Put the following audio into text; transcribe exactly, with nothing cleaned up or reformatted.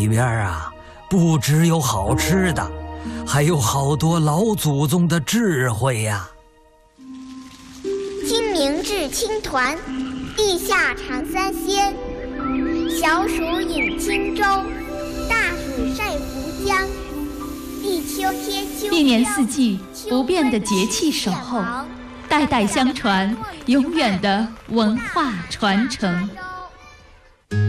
里边啊，不只有好吃的，还有好多老祖宗的智慧呀。 清明至青团，地下尝三鲜。小暑饮轻舟，大暑晒浮江。立秋贴秋膘， 一年四季不变的节气守候，代代相传，永远的文化传承。